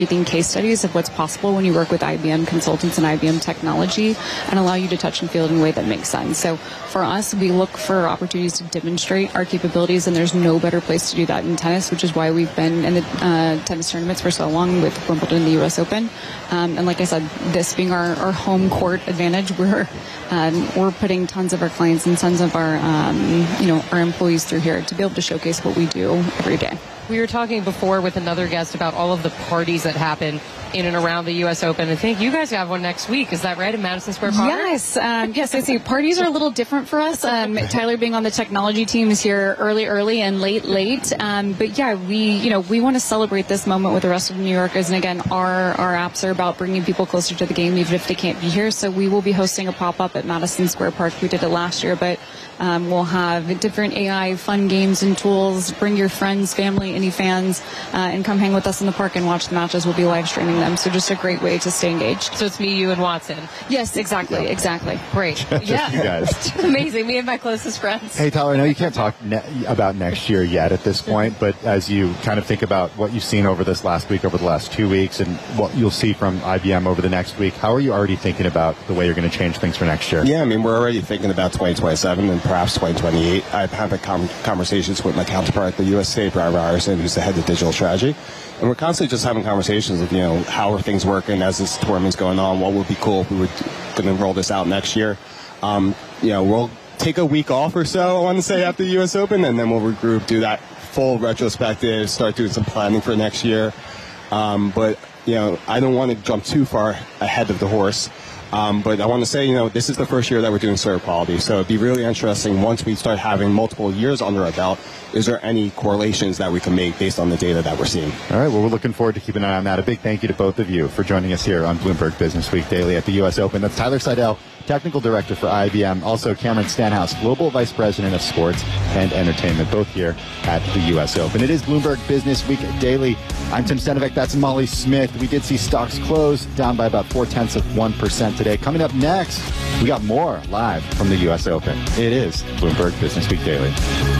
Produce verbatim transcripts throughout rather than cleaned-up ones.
case studies of what's possible when you work with I B M consultants and I B M technology and allow you to touch and feel it in a way that makes sense. So for us, we look for opportunities to demonstrate our capabilities, and there's no better place to do that in tennis, which is why we've been in the uh, tennis tournaments for so long with Wimbledon and the U S Open. Um, and like I said, this being our, our home court advantage, we're um, we're putting tons of our clients and tons of our um, you know our employees through here to be able to showcase what we do every day. We were talking before with another guest about all of the parties that happen in and around the U S Open. I think you guys have one next week. Is that right, in Madison Square Park? Yes. Um, yes, I see. Parties are a little different for us. Um, Tyler being on the technology team is here early, early and late, late. Um, but yeah, we, you know, we want to celebrate this moment with the rest of the New Yorkers. And again, our, our apps are about bringing people closer to the game, even if they can't be here. So we will be hosting a pop-up at Madison Square Park. We did it last year, but um, we'll have different A I fun games and tools. Bring your friends, family, any fans, uh, and come hang with us in the park and watch the matches. We'll be live streaming them. So just a great way to stay engaged. So it's me, you, and Watson. Yes, exactly, yeah. exactly. Great. Yeah. You guys. It's amazing. Me and my closest friends. Hey, Tyler, I know you can't talk ne- about next year yet at this point, but as you kind of think about what you've seen over this last week, over the last two weeks, and what you'll see from I B M over the next week, how are you already thinking about the way you're going to change things for next year? Yeah, I mean, we're already thinking about twenty twenty-seven and perhaps twenty twenty-eight. I've had com- conversations with my counterpart at the U S A, Brian Ryerson, who's the head of digital strategy. And we're constantly just having conversations of, you know, how are things working as this tournament's going on? What would be cool if we were going to roll this out next year? Um, you know, we'll take a week off or so, I want to say, after the U S Open, and then we'll regroup, do that full retrospective, start doing some planning for next year. Um, but, you know, I don't want to jump too far ahead of the horse. Um, but I want to say, you know, this is the first year that we're doing serve quality. So it'd be really interesting once we start having multiple years under our belt, is there any correlations that we can make based on the data that we're seeing? All right, well, we're looking forward to keeping an eye on that. A big thank you to both of you for joining us here on Bloomberg Business Week Daily at the U S Open. That's Tyler Seidel, Technical Director for I B M. Also, Cameron Stanhouse, Global Vice President of Sports and Entertainment, both here at the U S Open. It is Bloomberg Business Week Daily. I'm Tim Stenovic. That's Molly Smith. We did see stocks close down by about four-tenths of one percent today. Coming up next, we got more live from the U S Open. It is Bloomberg Business Week Daily.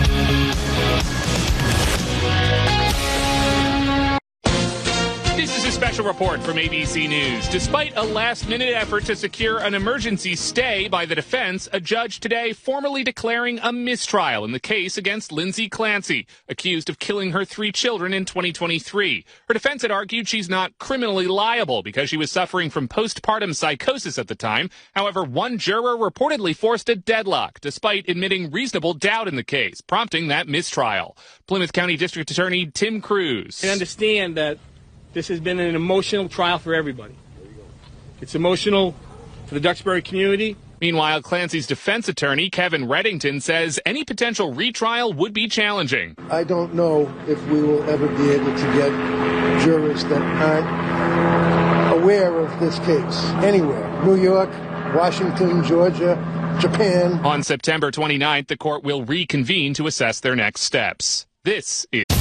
This is a special report from A B C News. Despite a last-minute effort to secure an emergency stay by the defense, a judge today formally declaring a mistrial in the case against Lindsay Clancy, accused of killing her three children in twenty twenty-three. Her defense had argued she's not criminally liable because she was suffering from postpartum psychosis at the time. However, one juror reportedly forced a deadlock, despite admitting reasonable doubt in the case, prompting that mistrial. Plymouth County District Attorney Tim Cruz. I understand that this has been an emotional trial for everybody. It's emotional for the Duxbury community. Meanwhile, Clancy's defense attorney, Kevin Reddington, says any potential retrial would be challenging. I don't know if we will ever be able to get jurors that aren't aware of this case anywhere. New York, Washington, Georgia, Japan. On September twenty-ninth, the court will reconvene to assess their next steps. This is...